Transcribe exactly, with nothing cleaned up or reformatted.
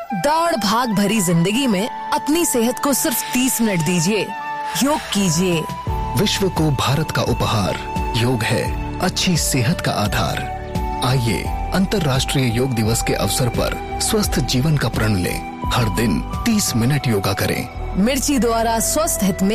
दौड़ भाग भरी जिंदगी में अपनी सेहत को सिर्फ तीस मिनट दीजिए। योग कीजिए। विश्व को भारत का उपहार योग है, अच्छी सेहत का आधार। आइए अंतर्राष्ट्रीय योग दिवस के अवसर पर स्वस्थ जीवन का प्रण लें। हर दिन तीस मिनट योगा करें। मिर्ची द्वारा स्वस्थ हित में